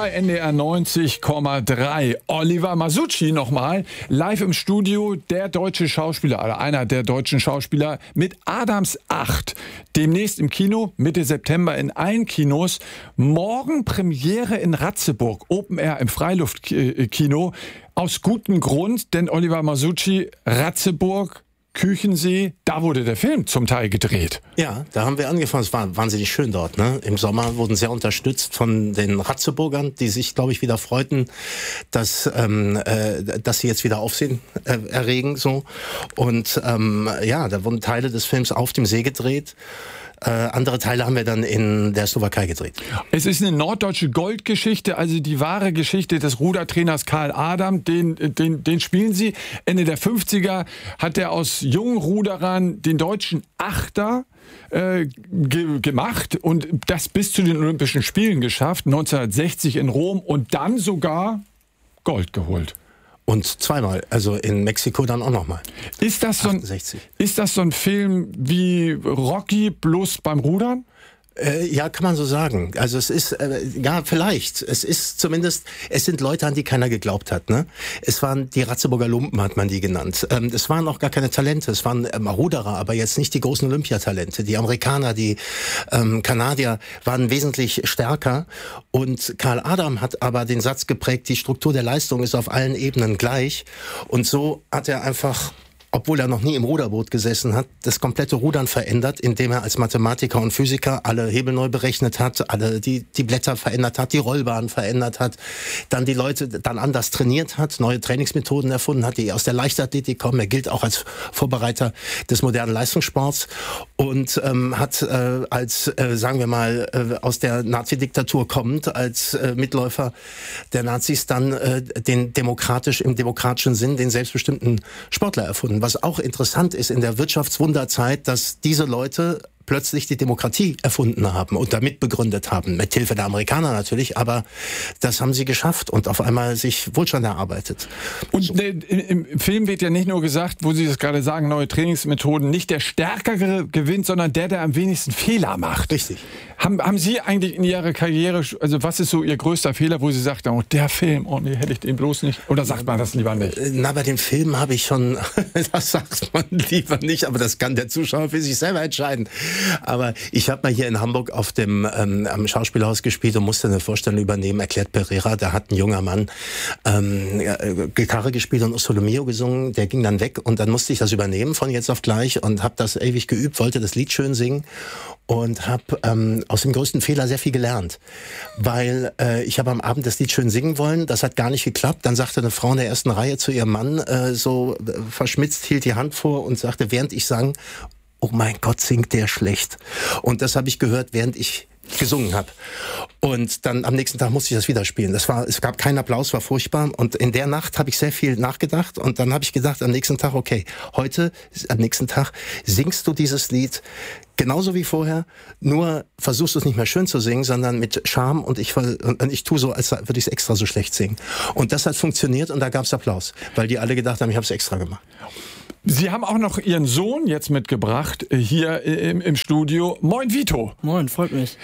bei NDR 90,3. Oliver Masucci nochmal, live im Studio, der deutsche Schauspieler, oder einer der deutschen Schauspieler mit Adams 8. Demnächst im Kino, Mitte September in allen Kinos. Morgen Premiere in Ratzeburg, Open Air im Freiluftkino. Aus gutem Grund, denn Oliver Masucci, Ratzeburg, Küchensee, da wurde der Film zum Teil gedreht. Ja, da haben wir angefangen. Es war wahnsinnig schön dort. Ne? Im Sommer wurden sehr unterstützt von den Ratzeburgern, die sich, glaube ich, wieder freuten, dass sie jetzt wieder Aufsehen erregen. So. Und ja, da wurden Teile des Films auf dem See gedreht. Andere Teile haben wir dann in der Slowakei gedreht. Es ist eine norddeutsche Goldgeschichte, also die wahre Geschichte des Rudertrainers Karl Adam. Den spielen Sie. Ende der 50er hat er aus jungen Ruderern den deutschen Achter gemacht und das bis zu den Olympischen Spielen geschafft, 1960 in Rom und dann sogar Gold geholt. Und zweimal, also in Mexiko dann auch nochmal. Ist das so ein Film wie Rocky bloß beim Rudern? Ja, kann man so sagen. Also es ist, ja, vielleicht. Es ist zumindest, es sind Leute, an die keiner geglaubt hat. Ne? Es waren die Ratzeburger Lumpen, hat man die genannt. Es waren auch gar keine Talente. Es waren Ruderer, aber jetzt nicht die großen Olympiatalente. Die Amerikaner, die Kanadier waren wesentlich stärker. Und Karl Adam hat aber den Satz geprägt, die Struktur der Leistung ist auf allen Ebenen gleich. Und so hat er einfach, obwohl er noch nie im Ruderboot gesessen hat, das komplette Rudern verändert, indem er als Mathematiker und Physiker alle Hebel neu berechnet hat, alle die Blätter verändert hat, die Rollbahn verändert hat, dann die Leute dann anders trainiert hat, neue Trainingsmethoden erfunden hat, die aus der Leichtathletik kommen. Er gilt auch als Vorbereiter des modernen Leistungssports und hat sagen wir mal, aus der Nazi-Diktatur kommend, als Mitläufer der Nazis dann im demokratischen Sinn den selbstbestimmten Sportler erfunden. Was auch interessant ist in der Wirtschaftswunderzeit, dass diese Leute plötzlich die Demokratie erfunden haben und damit begründet haben, mit Hilfe der Amerikaner natürlich, aber das haben sie geschafft und auf einmal sich Wohlstand erarbeitet. Und so. Im Film wird ja nicht nur gesagt, wo Sie das gerade sagen, neue Trainingsmethoden, nicht der Stärkere gewinnt, sondern der am wenigsten Fehler macht. Richtig. Haben Sie eigentlich in Ihrer Karriere, also was ist so Ihr größter Fehler, wo Sie sagten, oh, der Film, oh nee, hätte ich den bloß nicht, oder sagt man das lieber nicht? Na, bei dem Film habe ich schon, das sagt man lieber nicht, aber das kann der Zuschauer für sich selber entscheiden. Aber ich habe mal hier in Hamburg auf dem am Schauspielhaus gespielt und musste eine Vorstellung übernehmen, erklärt Pereira, da hat ein junger Mann Gitarre gespielt und Solo Mio gesungen, der ging dann weg und dann musste ich das übernehmen von jetzt auf gleich und habe das ewig geübt, wollte das Lied schön singen und habe aus dem größten Fehler sehr viel gelernt, weil ich habe am Abend das Lied schön singen wollen, das hat gar nicht geklappt, dann sagte eine Frau in der ersten Reihe zu ihrem Mann, so verschmitzt, hielt die Hand vor und sagte, während ich sang, oh mein Gott, singt der schlecht. Und das habe ich gehört, während ich gesungen habe. Und dann am nächsten Tag musste ich das wieder spielen. Es gab keinen Applaus, war furchtbar. Und in der Nacht habe ich sehr viel nachgedacht. Und dann habe ich gedacht, am nächsten Tag, okay, am nächsten Tag singst du dieses Lied genauso wie vorher, nur versuchst du es nicht mehr schön zu singen, sondern mit Charme und ich tue so, als würde ich es extra so schlecht singen. Und das hat funktioniert und da gab es Applaus, weil die alle gedacht haben, ich habe es extra gemacht. Sie haben auch noch Ihren Sohn jetzt mitgebracht, hier im Studio. Moin Vito. Moin, freut mich.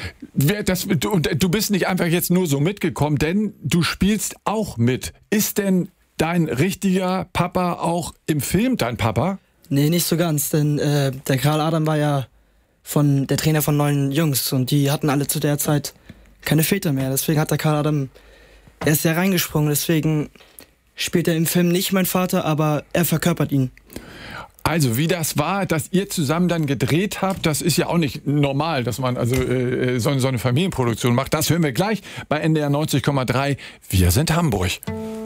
Du bist nicht einfach jetzt nur so mitgekommen, denn du spielst auch mit. Ist denn dein richtiger Papa auch im Film dein Papa? Nee, nicht so ganz, denn der Karl Adam war ja der Trainer von 9 Jungs und die hatten alle zu der Zeit keine Väter mehr. Deswegen hat der Karl Adam, er ist ja reingesprungen, deswegen spielt er im Film nicht mein Vater, aber er verkörpert ihn. Also wie das war, dass ihr zusammen dann gedreht habt, das ist ja auch nicht normal, dass man also so eine Familienproduktion macht. Das hören wir gleich bei NDR 90,3. Wir sind Hamburg.